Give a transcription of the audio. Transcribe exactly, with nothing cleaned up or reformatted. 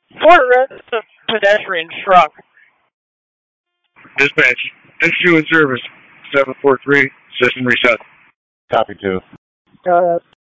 Fort Rest a pedestrian truck. Dispatch, N two in service. seven four three, system reset. Copy two. Uh,